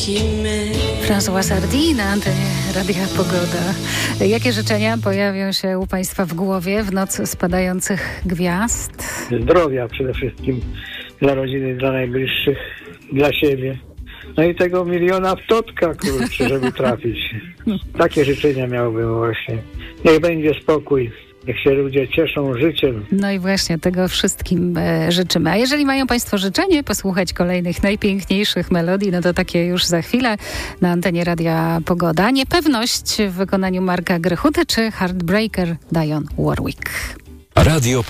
François Sardy na antenie Radia Pogoda. Jakie życzenia pojawią się u Państwa w głowie w noc spadających gwiazd? Zdrowia przede wszystkim dla rodziny, dla najbliższych, dla siebie. No i tego miliona w totka, kurczę, żeby trafić. Takie życzenia miałbym właśnie. Niech będzie spokój. Niech się ludzie cieszą życiem. No i właśnie tego wszystkim życzymy. A jeżeli mają Państwo życzenie posłuchać kolejnych najpiękniejszych melodii, no to takie już za chwilę na antenie Radia Pogoda. Niepewność w wykonaniu Marka Grechuty czy Heartbreaker Dionne Warwick. Radio